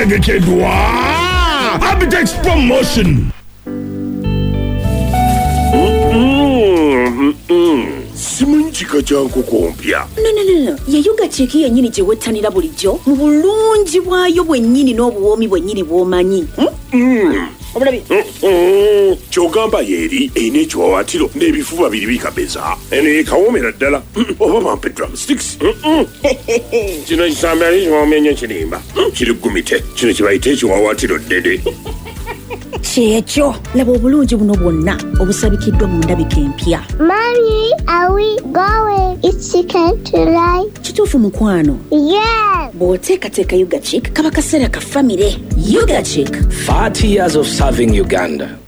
Tegekedwa Abitex promotion. Simunchika changu kompya. No. Yayuga chiki yenyini gye wettanira bulijjo mu bulungi bwayo bwennyini n'obuwoomi bwennyini bw'omanyi. Obulabi. Kyogamba yeri eyina ekiwawaatiro n'ebifuba biri bikabeza. Eno ekawoomera ddala. Oba bampe drumsticks. Kino kisambala kiwoomenye kirimba. Kiri gumite. Kino kibayita ekiwawaatiro ddede. Kyekyo laba obulungi buno bwonna obusabikiddwa mu ndabika empya. Mommy, are we going? It's chicken tonight. Kituufu mukwano. Yes. Bw'oteekateeka Yuga Chick kaba kaseera ka famire. Yuga Chick. 30 years of serving Uganda.